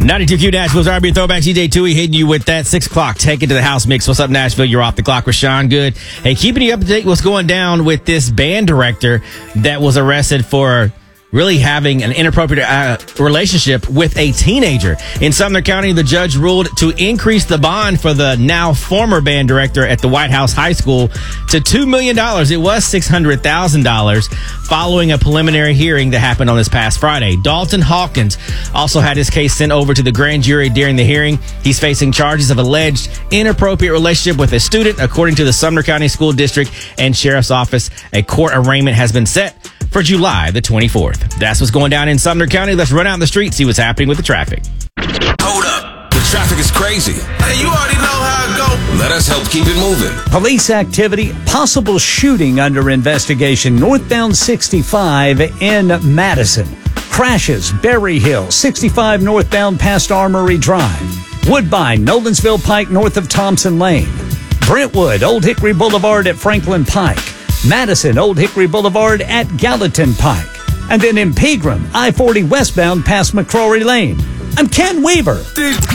92Q Nashville's R&B Throwback. TJ Tui hitting you with that 6 o'clock Take It to the House mix. What's up, Nashville? You're off the clock with Sean Good. Hey, keeping you up to date what's going down with this band director that was arrested for really having an inappropriate relationship with a teenager. In Sumner County, the judge ruled to increase the bond for the now former band director at the White House High School to $2 million. It was $600,000 following a preliminary hearing that happened on this past Friday. Dalton Hawkins also had his case sent over to the grand jury during the hearing. He's facing charges of alleged inappropriate relationship with a student. According to the Sumner County School District and Sheriff's Office, a court arraignment has been set for July the 24th. That's what's going down in Sumner County. Let's run out in the street, see what's happening with the traffic. Hold up. The traffic is crazy. Hey, you already know how it go. Let us help keep it moving. Police activity, possible shooting under investigation. Northbound 65 in Madison. Crashes, Berry Hill, 65 northbound past Armory Drive. Woodbine, Nolensville Pike north of Thompson Lane. Brentwood, Old Hickory Boulevard at Franklin Pike. Madison, Old Hickory Boulevard at Gallatin Pike. And then in Pegram, I-40 westbound past McCrory Lane. I'm Ken Weaver.